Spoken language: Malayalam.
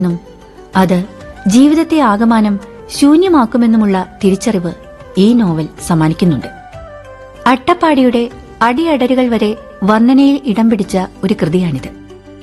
ും അത് ജീവിതത്തെ ആകമാനം ശൂന്യമാക്കുമെന്നുമുള്ള തിരിച്ചറിവ് ഈ നോവൽ സമ്മാനിക്കുന്നുണ്ട്. അട്ടപ്പാടിയുടെ അടിയടരുകൾ വരെ വർണ്ണനയിൽ ഇടം പിടിച്ച ഒരു കൃതിയാണിത്.